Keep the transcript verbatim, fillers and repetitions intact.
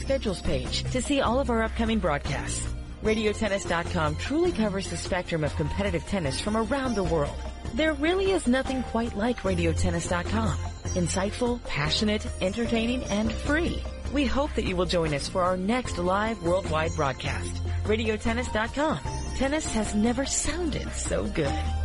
schedules page to see all of our upcoming broadcasts. radio tennis dot com truly covers the spectrum of competitive tennis from around the world. There really is nothing quite like radio tennis dot com. Insightful, passionate, entertaining, and free. We hope that you will join us for our next live worldwide broadcast. radio tennis dot com. Tennis has never sounded so good.